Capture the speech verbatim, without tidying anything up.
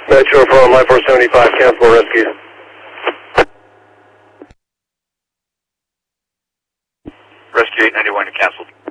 Metro from line four seventy-five, cancel rescue. Rescue eight ninety-one, canceled.